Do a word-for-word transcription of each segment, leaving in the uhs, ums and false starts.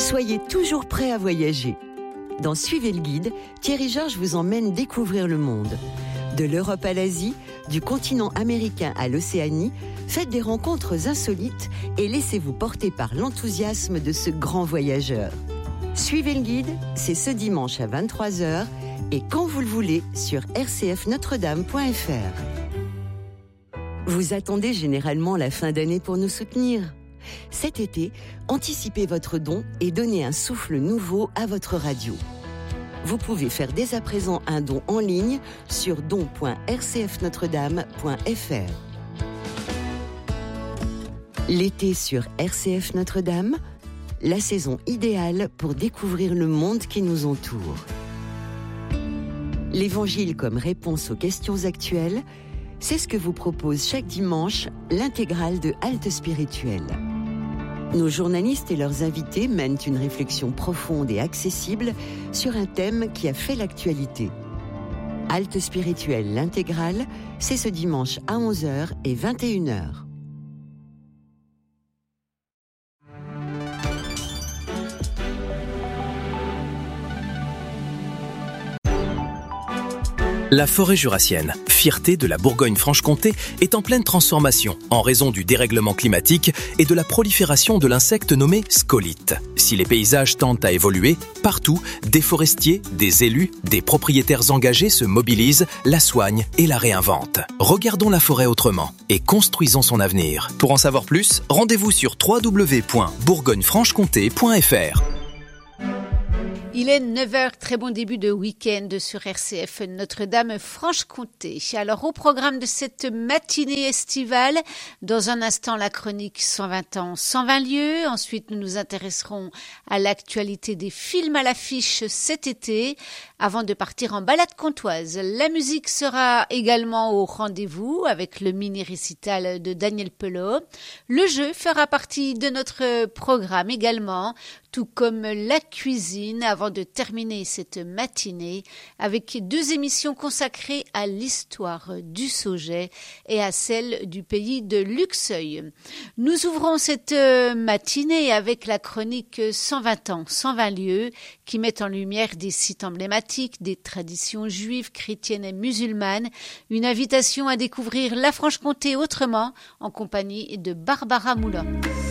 Soyez toujours prêt à voyager. Dans Suivez le guide, Thierry Georges vous emmène découvrir le monde. De l'Europe à l'Asie, du continent américain à l'Océanie, faites des rencontres insolites et laissez-vous porter par l'enthousiasme de ce grand voyageur. Suivez le guide, c'est ce dimanche à vingt-trois heures et quand vous le voulez sur r c f notre dame point f r. Vous attendez généralement la fin d'année pour nous soutenir. Cet été, anticipez votre don et donnez un souffle nouveau à votre radio. Vous pouvez faire dès à présent un don en ligne sur don point r c f notre dame point f r. L'été sur R C F Notre-Dame, la saison idéale pour découvrir le monde qui nous entoure. L'Évangile comme réponse aux questions actuelles, c'est ce que vous propose chaque dimanche l'intégrale de Halte Spirituelle. Nos journalistes et leurs invités mènent une réflexion profonde et accessible sur un thème qui a fait l'actualité. Halte Spirituelle, l'intégrale, c'est ce dimanche à onze heures et vingt et une heures. La forêt jurassienne, fierté de la Bourgogne-Franche-Comté, est en pleine transformation en raison du dérèglement climatique et de la prolifération de l'insecte nommé scolyte. Si les paysages tendent à évoluer, partout, des forestiers, des élus, des propriétaires engagés se mobilisent, la soignent et la réinventent. Regardons la forêt autrement et construisons son avenir. Pour en savoir plus, rendez-vous sur w w w point bourgogne franche comté point f r. Il est neuf heures, très bon début de week-end sur R C F Notre-Dame-Franche-Comté. Alors au programme de cette matinée estivale, dans un instant la chronique cent vingt ans, cent vingt lieux. Ensuite nous nous intéresserons à l'actualité des films à l'affiche cet été, avant de partir en balade comtoise. La musique sera également au rendez-vous avec le mini-récital de Daniel Pelot. Le jeu fera partie de notre programme également, tout comme la cuisine, avant de terminer cette matinée avec deux émissions consacrées à l'histoire du Sauget et à celle du pays de Luxeuil. Nous ouvrons cette matinée avec la chronique cent vingt ans, cent vingt lieux, qui met en lumière des sites emblématiques, des traditions juives, chrétiennes et musulmanes. Une invitation à découvrir la Franche-Comté autrement, en compagnie de Barbara Moulin.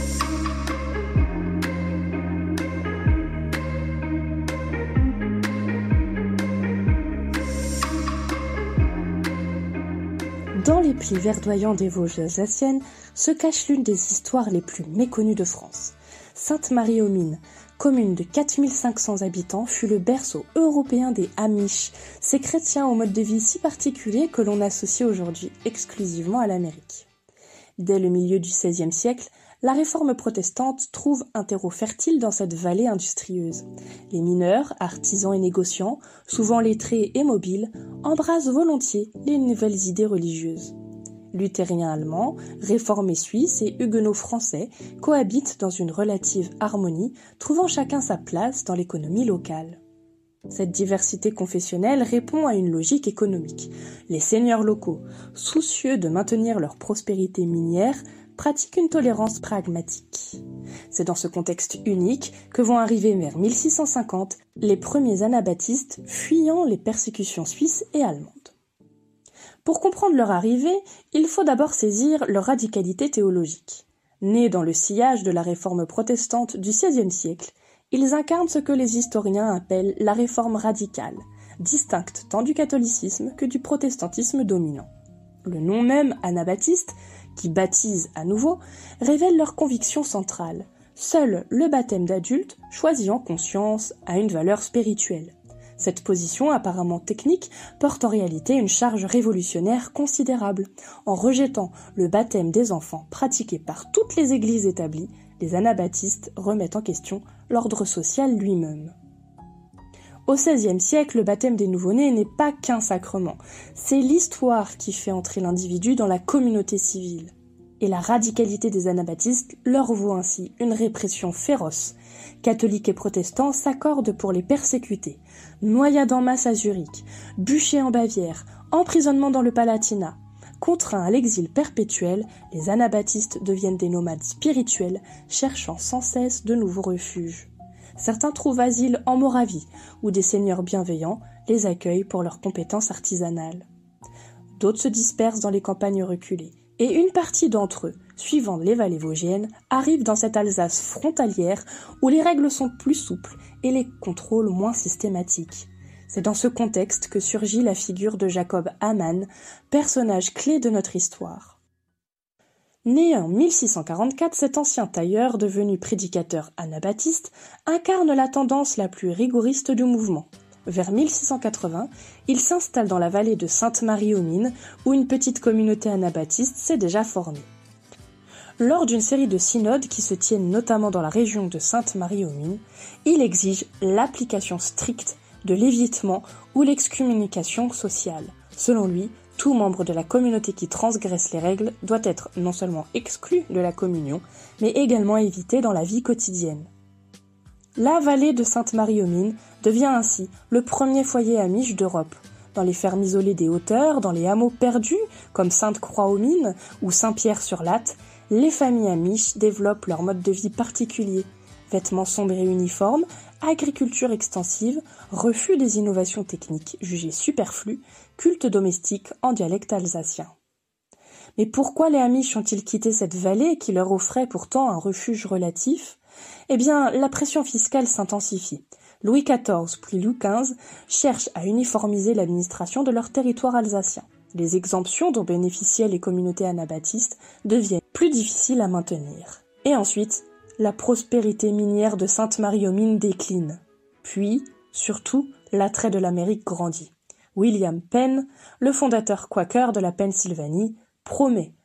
Dans les plis verdoyants des Vosges alsaciennes se cache l'une des histoires les plus méconnues de France. Sainte-Marie-aux-Mines, commune de quatre mille cinq cents habitants, fut le berceau européen des Amish, ces chrétiens au mode de vie si particulier que l'on associe aujourd'hui exclusivement à l'Amérique. Dès le milieu du seizième siècle, la réforme protestante trouve un terreau fertile dans cette vallée industrieuse. Les mineurs, artisans et négociants, souvent lettrés et mobiles, embrassent volontiers les nouvelles idées religieuses. Luthériens allemands, réformés suisses et huguenots français cohabitent dans une relative harmonie, trouvant chacun sa place dans l'économie locale. Cette diversité confessionnelle répond à une logique économique. Les seigneurs locaux, soucieux de maintenir leur prospérité minière, pratiquent une tolérance pragmatique. C'est dans ce contexte unique que vont arriver vers mille six cent cinquante les premiers anabaptistes fuyant les persécutions suisses et allemandes. Pour comprendre leur arrivée, il faut d'abord saisir leur radicalité théologique. Nés dans le sillage de la réforme protestante du seizième siècle, ils incarnent ce que les historiens appellent la réforme radicale, distincte tant du catholicisme que du protestantisme dominant. Le nom même anabaptiste, qui baptise à nouveau, révèle leur conviction centrale. Seul le baptême d'adulte, choisi en conscience, a une valeur spirituelle. Cette position apparemment technique porte en réalité une charge révolutionnaire considérable. En rejetant le baptême des enfants pratiqué par toutes les églises établies, les anabaptistes remettent en question l'ordre social lui-même. Au seizième siècle, le baptême des nouveau-nés n'est pas qu'un sacrement. C'est l'histoire qui fait entrer l'individu dans la communauté civile. Et la radicalité des anabaptistes leur vaut ainsi une répression féroce. Catholiques et protestants s'accordent pour les persécuter. Noyades en masse à Zurich, bûchés en Bavière, emprisonnement dans le Palatinat. Contraints à l'exil perpétuel, les anabaptistes deviennent des nomades spirituels, cherchant sans cesse de nouveaux refuges. Certains trouvent asile en Moravie, où des seigneurs bienveillants les accueillent pour leurs compétences artisanales. D'autres se dispersent dans les campagnes reculées, et une partie d'entre eux, suivant les vallées vosgiennes, arrivent dans cette Alsace frontalière où les règles sont plus souples et les contrôles moins systématiques. C'est dans ce contexte que surgit la figure de Jacob Hamann, personnage clé de notre histoire. Né en mille six cent quarante-quatre, cet ancien tailleur, devenu prédicateur anabaptiste, incarne la tendance la plus rigoriste du mouvement. Vers mille six cent quatre-vingts, il s'installe dans la vallée de Sainte-Marie-aux-Mines, où une petite communauté anabaptiste s'est déjà formée. Lors d'une série de synodes qui se tiennent notamment dans la région de Sainte-Marie-aux-Mines, il exige l'application stricte de l'évitement ou l'excommunication sociale. Selon lui, tout membre de la communauté qui transgresse les règles doit être non seulement exclu de la communion, mais également évité dans la vie quotidienne. La vallée de Sainte-Marie-aux-Mines devient ainsi le premier foyer amish d'Europe. Dans les fermes isolées des hauteurs, dans les hameaux perdus, comme Sainte-Croix-aux-Mines ou Saint-Pierre-sur-Latte, les familles amish développent leur mode de vie particulier. Vêtements sombres et uniformes, agriculture extensive, refus des innovations techniques jugées superflues, culte domestique en dialecte alsacien. Mais pourquoi les Amish ont-ils quitté cette vallée qui leur offrait pourtant un refuge relatif ? Eh bien, la pression fiscale s'intensifie. Louis quatorze puis Louis quinze cherchent à uniformiser l'administration de leur territoire alsacien. Les exemptions dont bénéficiaient les communautés anabaptistes deviennent plus difficiles à maintenir. Et ensuite, la prospérité minière de Sainte-Marie-aux-Mines décline. Puis, surtout, l'attrait de l'Amérique grandit. William Penn, le fondateur quaker de la Pennsylvanie, promet